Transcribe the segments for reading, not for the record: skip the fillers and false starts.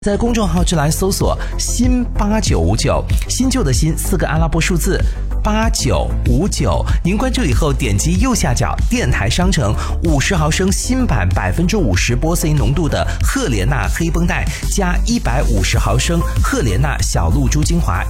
在公众号之栏搜索新8959，新旧的新4个阿拉伯数字8959，您关注以后点击右下角电台商城50毫升新版50%玻色因浓度的赫莲娜黑绷带加150毫升赫莲娜小露珠精华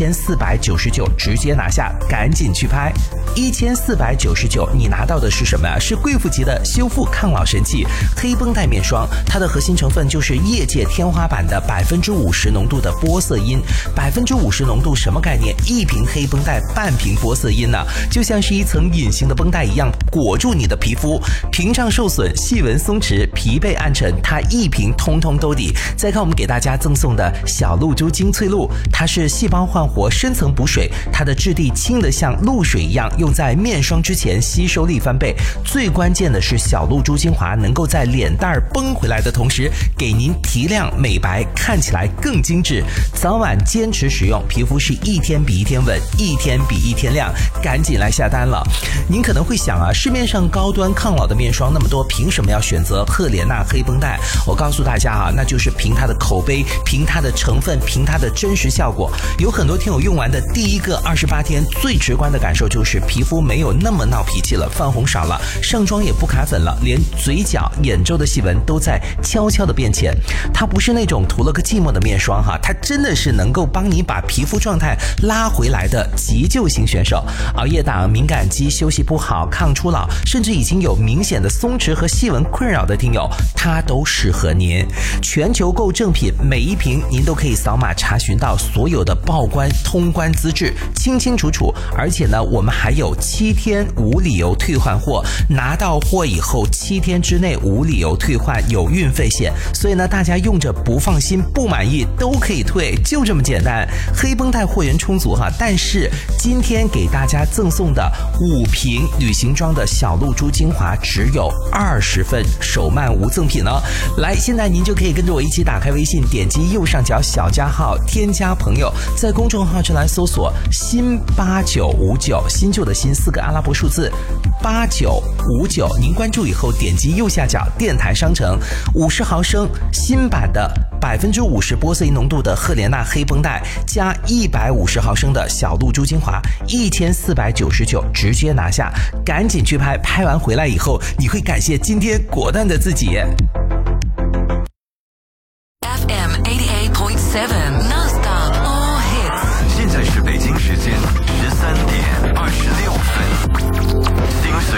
1499，直接拿下，赶紧去拍。1499，你拿到的是什么呀？是贵妇级的修复抗老神器黑绷带面霜，它的核心成分就是业界天花板的50%浓度的玻色因。50%浓度什么概念？一瓶黑绷带半瓶玻色因呢，就像是一层隐形的绷带一样裹住你的皮肤，屏障受损、细纹松弛、疲惫暗沉，它一瓶通通都抵。再看我们给大家赠送的小露珠精粹露，它是细胞焕活、深层补水，它的质地轻得像露水一样，用在面霜之前吸收力翻倍。最关键的是小露珠精华能够在脸蛋绷回来的同时，给您提亮美白，看起来更精致。早晚坚持使用，皮肤是一天比一天稳，一天比一天亮，赶紧来下单了。您可能会想啊，市面上高端抗老的面霜那么多，凭什么要选择赫莲娜黑绷带？我告诉大家啊，那就是凭它的口碑，凭它的成分，凭它的真实效果。有很多听友用完的第一个28天，最直观的感受就是皮肤没有那么闹脾气了，泛红少了，上妆也不卡粉了，连嘴角、眼周的细纹都在悄悄的变浅。它不是那种涂了个寂寞的面霜哈，它真的是能够帮你把皮肤状态拉回来的急救型选手。熬夜党、敏感肌、休息不好、抗初老，甚至已经有明显的松弛和细纹困扰的听友，它都适合您。全球购正品，每一瓶您都可以扫码查询到所有的报关通关资质，清清楚楚。而且呢，我们还有7天无理由退换货，拿到货以后7天之内无理由退换，有运费险。所以呢，大家用着不放心、不满意都可以退，就这么简单。黑绷带货源充足哈，但是今天给大家赠送的5瓶旅行装的小露珠精华只有20份，手慢无赠品哦。来，现在您就可以跟着我一起打开微信，点击右上角小加号，添加朋友，在公众号之栏搜索新8959，新旧的新4个阿拉伯数字8959，您关注以后点击右下角电台商城50毫升新版的50%玻色因浓度的赫莲娜黑绷带加150毫升的小露珠精华1499，直接拿下，赶紧去拍，拍完回来以后你会感谢今天果断的自己。 FM 88.7 Non-stop all hits。 现在是北京时间13点26分。